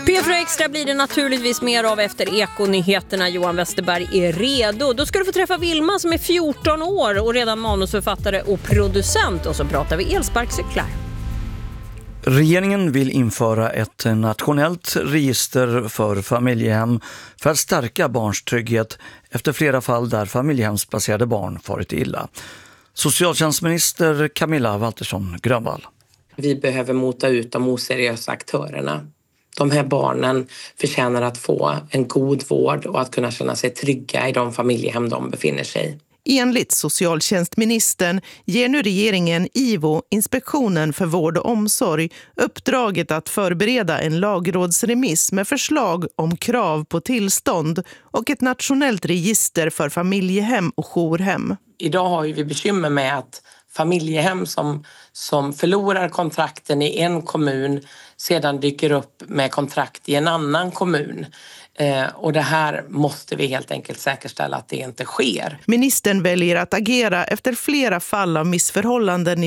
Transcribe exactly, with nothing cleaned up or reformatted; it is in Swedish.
P fyra Extra blir det naturligtvis mer av efter Ekonyheterna. Johan Westerberg är redo. Då ska du få träffa Vilma som är fjorton år och redan manusförfattare och producent. Och så pratar vi elsparkcyklar. Regeringen vill införa ett nationellt register för familjehem för att stärka barns trygghet efter flera fall där familjehemsplacerade barn farit illa. Socialtjänstminister Camilla Waltersson Grönvall. Vi behöver mota ut de oseriösa aktörerna. De här barnen förtjänar att få en god vård och att kunna känna sig trygga i de familjehem de befinner sig i. Enligt socialtjänstministern ger nu regeringen I V O, Inspektionen för vård och omsorg, uppdraget att förbereda en lagrådsremiss med förslag om krav på tillstånd och ett nationellt register för familjehem och jourhem. Idag har vi bekymmer med att familjehem som, som förlorar kontrakten i en kommun sedan dyker upp med kontrakt i en annan kommun. Eh, och det här måste vi helt enkelt säkerställa att det inte sker. Ministern väljer att agera efter flera fall av missförhållanden